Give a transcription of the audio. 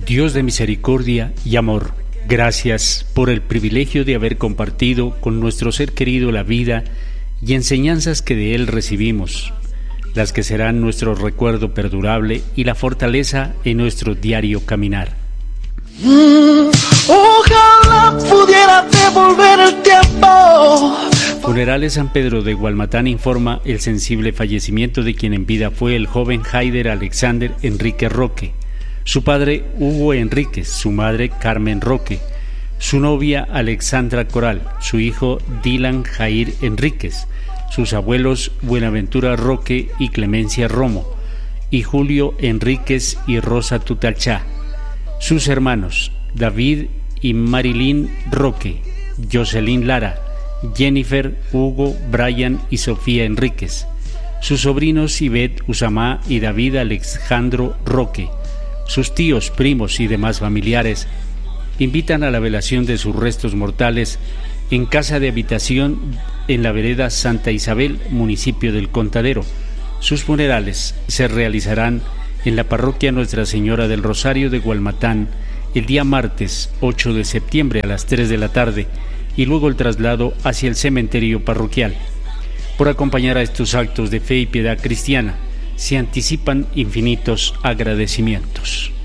Dios de misericordia y amor, gracias por el privilegio de haber compartido con nuestro ser querido la vida y enseñanzas que de él recibimos, las que serán nuestro recuerdo perdurable y la fortaleza en nuestro diario caminar. Ojalá pudiera devolver el tiempo. Funerales San Pedro de Gualmatán informa el sensible fallecimiento de quien en vida fue el joven Haider Alexander Enrique Roque, su padre Hugo Enríquez, su madre Carmen Roque, su novia Alexandra Coral, su hijo Dylan Jair Enríquez, sus abuelos Buenaventura Roque y Clemencia Romo, y Julio Enríquez y Rosa Tutalchá, sus hermanos David y Marilyn Roque, Jocelyn Lara, Jennifer, Hugo, Brian y Sofía Enríquez, sus sobrinos Ivette Usamá y David Alejandro Roque, sus tíos, primos y demás familiares invitan a la velación de sus restos mortales en casa de habitación en la vereda Santa Isabel, municipio del Contadero. Sus funerales se realizarán en la parroquia Nuestra Señora del Rosario de Gualmatán el día martes 8 de septiembre a las 3 de la tarde y luego el traslado hacia el cementerio parroquial. Por acompañar a estos actos de fe y piedad cristiana, se anticipan infinitos agradecimientos.